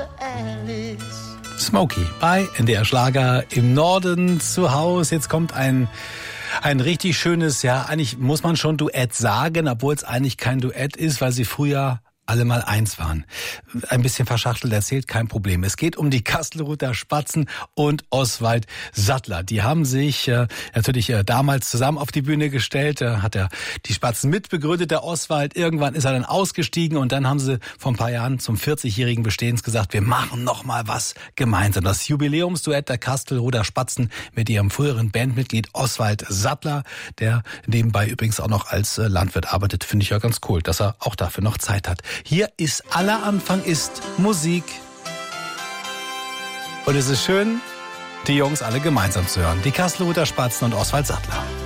Smokey bei NDR Schlager im Norden zu Hause. Jetzt kommt ein richtig schönes, ja, eigentlich muss man schon Duett sagen, obwohl es eigentlich kein Duett ist, weil sie früher alle mal eins waren. Ein bisschen verschachtelt erzählt, kein Problem. Es geht um die Kastelruther Spatzen und Oswald Sattler. Die haben sich natürlich damals zusammen auf die Bühne gestellt. Hat er die Spatzen mitbegründet, der Oswald. Irgendwann ist er dann ausgestiegen und dann haben sie vor ein paar Jahren zum 40-jährigen Bestehens gesagt, wir machen noch mal was gemeinsam. Das Jubiläumsduett der Kastelruther Spatzen mit ihrem früheren Bandmitglied Oswald Sattler, der nebenbei übrigens auch noch als Landwirt arbeitet. Finde ich ja ganz cool, dass er auch dafür noch Zeit hat. Hier ist aller Anfang ist Musik. Und es ist schön, die Jungs alle gemeinsam zu hören. Die Kastelruther Spatzen und Oswald Sattler.